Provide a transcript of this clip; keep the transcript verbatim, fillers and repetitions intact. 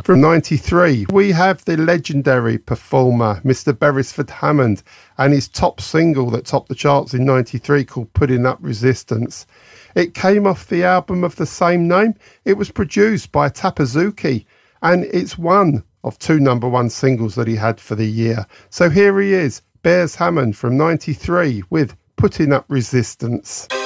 From ninety-three, we have the legendary performer, Mister Beresford Hammond, and his top single that topped the charts in ninety-three called Putting Up Resistance. It came off the album of the same name. It was produced by Tapazuki, and it's one of two number one singles that he had for the year. So here he is, Beres Hammond from ninety-three with Putting Up Resistance.